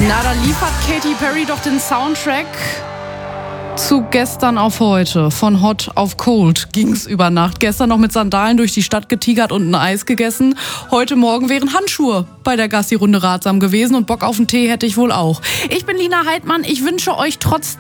Na, da liefert Katy Perry doch den Soundtrack zu Gestern auf Heute. Von Hot auf Cold ging's über Nacht. Gestern noch mit Sandalen durch die Stadt getigert und ein Eis gegessen. Heute Morgen wären Handschuhe bei der Gassi-Runde ratsam gewesen und Bock auf einen Tee hätte ich wohl auch. Ich bin Lina Heidmann. Ich wünsche euch trotz